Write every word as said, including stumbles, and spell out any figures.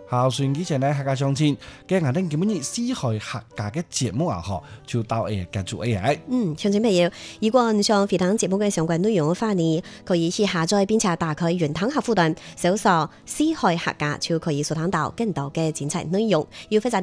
好，順之前呢，客家相親，今日我哋今日四海客家嘅節目啊，嗬，就到誒結束 A I。 嗯，鄉親朋友，如果你想回聽節目嘅相關內容嘅話呢，可以去下載並且打開雲端客戶端，搜索四海客家就可以收聽到更多嘅精彩內容。要非常